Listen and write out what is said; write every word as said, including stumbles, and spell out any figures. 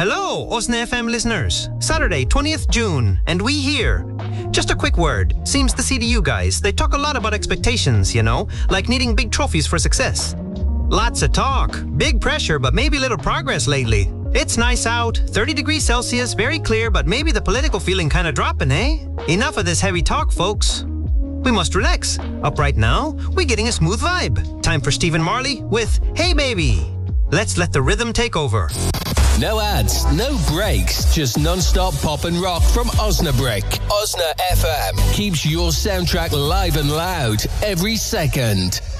Hello, Osna F M listeners. Saturday, twentieth of June, and we here. Just a quick word. Seems the C D U guys, they talk a lot about expectations, you know, like needing big trophies for success. Lots of talk, big pressure, but maybe little progress lately. It's nice out, thirty degrees Celsius, very clear, but maybe the political feeling kind of dropping, eh? Enough of this heavy talk, folks. We must relax. Up right now, we're getting a smooth vibe. Time for Stephen Marley with Hey Baby. Let's let the rhythm take over. No ads, no breaks, just non-stop pop and rock from Osnabrück. Osna F M keeps your soundtrack live and loud every second.